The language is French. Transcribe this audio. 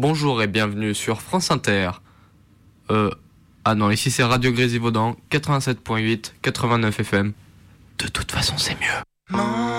Bonjour et bienvenue sur France Inter. Ah non, ici c'est Radio Grésivaudan, 87.8, 89 FM. De toute façon, c'est mieux.